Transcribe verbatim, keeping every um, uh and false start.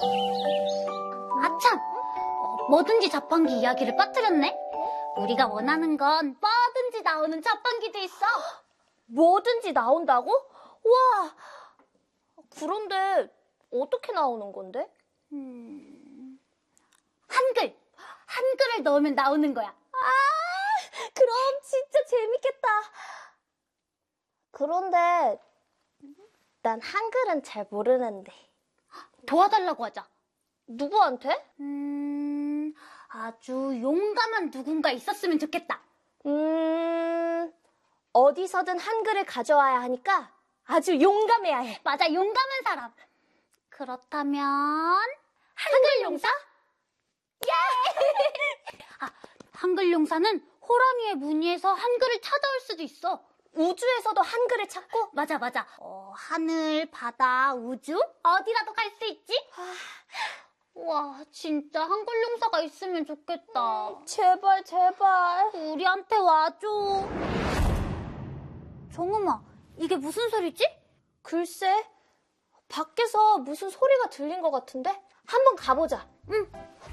아참! 뭐든지 자판기 이야기를 빠뜨렸네? 우리가 원하는 건 뭐든지 나오는 자판기도 있어. 뭐든지 나온다고? 우와! 그런데 어떻게 나오는 건데? 음... 한글! 한글을 넣으면 나오는 거야. 아, 그럼 진짜 재밌겠다. 그런데 난 한글은 잘 모르는데. 도와달라고 하자. 누구한테? 음... 아주 용감한 누군가 있었으면 좋겠다. 음... 어디서든 한글을 가져와야 하니까 아주 용감해야 해. 맞아, 용감한 사람. 그렇다면 한글 용사? 예! 아, 한글 용사는 호랑이의 무늬에서 한글을 찾아올 수도 있어. 우주에서도 한글을 찾고? 맞아, 맞아. 어, 하늘, 바다, 우주? 어디라도 갈 수 있지? 와, 진짜 한글 용사가 있으면 좋겠다. 음, 제발, 제발. 우리한테 와줘. 정음아, 이게 무슨 소리지? 글쎄, 밖에서 무슨 소리가 들린 것 같은데? 한번 가보자. 응.